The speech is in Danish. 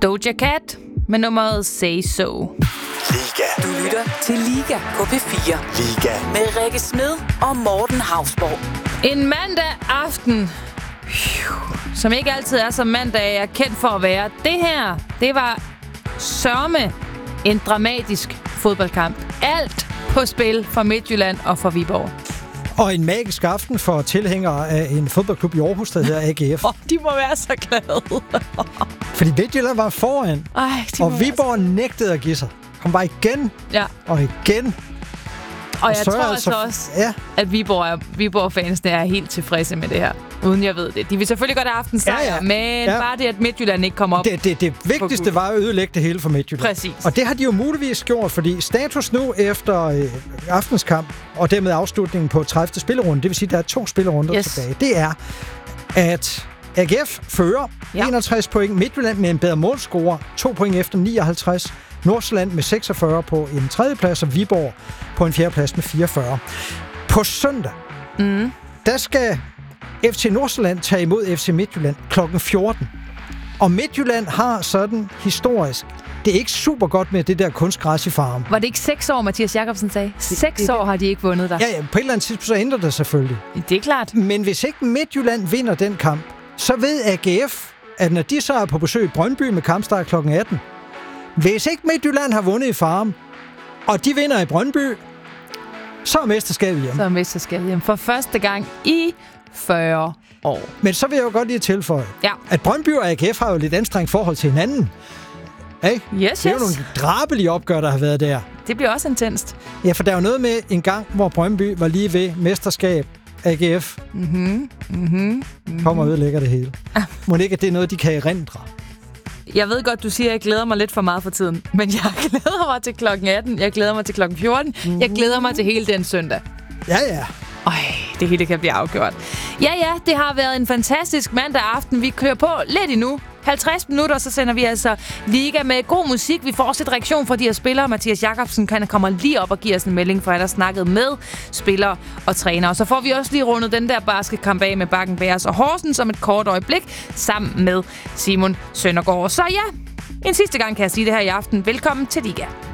Doja Cat med nummeret Say So. Liga. Du lytter til Liga på P4. Liga. Med Rikke Smed og Morten Hausborg. En mandag aften, som ikke altid er som mandag er kendt for at være. Det her, det var sørme en dramatisk fodboldkamp. Alt på spil for Midtjylland og for Viborg. Og en magisk aften for tilhængere af en fodboldklub i Aarhus, der hedder AGF. De må være så glade. Fordi Midtjylland var foran, og Viborg nægtede at give sig. Kom bare igen og igen. Og jeg tror altså også, at Viborg-fansene er helt tilfredse med det her. Uden jeg ved det. De vil selvfølgelig godt have haft en sejr, men bare det, at Midtjylland ikke kommer op. Det vigtigste var at ødelægge det hele for Midtjylland. Præcis. Og det har de jo muligvis gjort, fordi status nu efter aftens kamp, og dermed afslutningen på 30. spillerunde, det vil sige, at der er 2 spillerunder tilbage, det er, at AGF fører 61 point, Midtjylland med en bedre målscorer, 2 point efter 59, Nordsjælland med 46 på en 3. plads, og Viborg på en 4. plads med 44. På søndag, der skal FC Nordsjælland tage imod FC Midtjylland kl. 14. Og Midtjylland har sådan historisk, det er ikke super godt med det der kunstgræs i Farum. Var det ikke 6 år, Mathias Jakobsen sagde? 6 år har de ikke vundet der. Ja, på et eller andet tidspunkt så ændrer det selvfølgelig. Det er klart. Men hvis ikke Midtjylland vinder den kamp, så ved AGF, at når de så er på besøg i Brøndby med kampstart kl. 18, hvis ikke Midtjylland har vundet i Farum, og de vinder i Brøndby, så er mesterskabet hjemme. For første gang i 40 år. Men så vil jeg jo godt lige tilføje, at Brøndby og AGF har jo lidt anstrengt forhold til hinanden. Hey? Det er jo nogle drabelige opgør, der har været der. Det bliver også intenst. Ja, for der er jo noget med en gang, hvor Brøndby var lige ved mesterskab. AGF kommer og ødelægger det hele. Må det ikke, at det er noget, de kan erindre? Jeg ved godt, du siger, at jeg glæder mig lidt for meget for tiden. Men jeg glæder mig til klokken 18. Jeg glæder mig til klokken 14. Jeg glæder mig til hele den søndag. Ja. Det hele kan blive afgjort. Ja, det har været en fantastisk mandag aften. Vi kører på lidt endnu. 50 minutter, så sender vi altså Liga med god musik. Vi får også et reaktion fra de her spillere. Mathias Jakobsen kommer lige op og giver os en melding, for han har snakket med spillere og trænere. Så får vi også lige rundet den der basketkamp af med Bakken Bears og Horsens om et kort øjeblik, sammen med Simon Søndergaard. Så ja, en sidste gang kan jeg sige det her i aften. Velkommen til Liga.